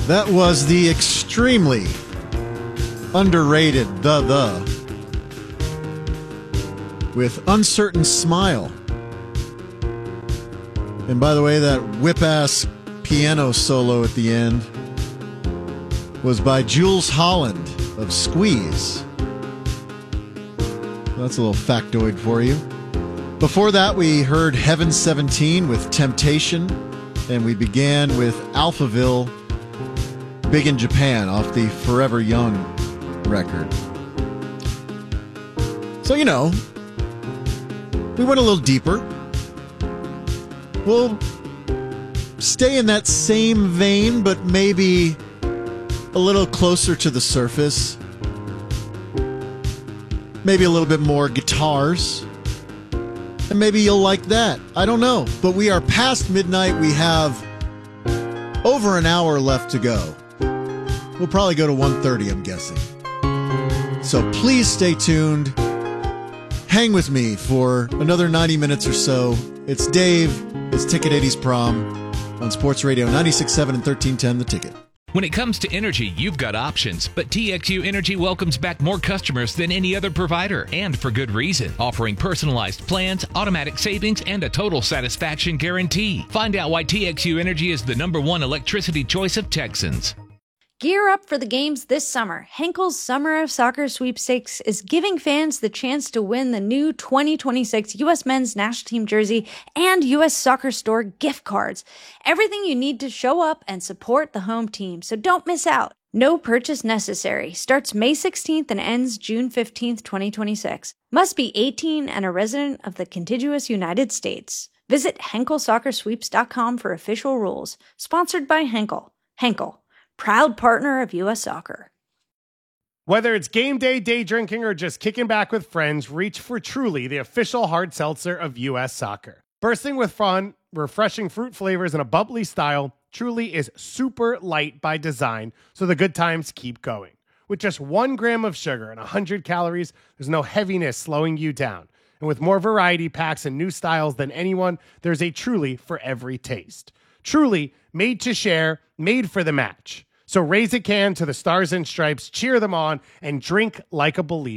That was the extremely underrated The with Uncertain Smile. And by the way, that whip-ass piano solo at the end was by Jules Holland of Squeeze. That's a little factoid for you. Before that, we heard Heaven 17 with Temptation, and we began with Alphaville, Big in Japan, off the Forever Young record. So, we went a little deeper. We'll stay in that same vein, but maybe a little closer to the surface. Maybe a little bit more guitars. And maybe you'll like that. I don't know. But we are past midnight. We have over an hour left to go. We'll probably go to 1:30, I'm guessing. So please stay tuned. Hang with me for another 90 minutes or so. It's Dave. It's Ticket 80's Prom on Sports Radio 96.7 and 1310 The Ticket. When it comes to energy, you've got options, but TXU Energy welcomes back more customers than any other provider, and for good reason, offering personalized plans, automatic savings, and a total satisfaction guarantee. Find out why TXU Energy is the #1 electricity choice of Texans. Gear up for the games this summer. Henkel's Summer of Soccer Sweepstakes is giving fans the chance to win the new 2026 U.S. Men's National Team jersey and U.S. Soccer Store gift cards. Everything you need to show up and support the home team, so don't miss out. No purchase necessary. Starts May 16th and ends June 15th, 2026. Must be 18 and a resident of the contiguous United States. Visit HenkelSoccerSweeps.com for official rules. Sponsored by Henkel. Henkel, proud partner of U.S. Soccer. Whether it's game day, day drinking, or just kicking back with friends, reach for Truly, the official hard seltzer of U.S. Soccer. Bursting with fun, refreshing fruit flavors, and a bubbly style, Truly is super light by design, so the good times keep going. With just 1 gram of sugar and 100 calories, there's no heaviness slowing you down. And with more variety packs and new styles than anyone, there's a Truly for every taste. Truly, made to share, made for the match. So raise a can to the Stars and Stripes, cheer them on, and drink like a believer.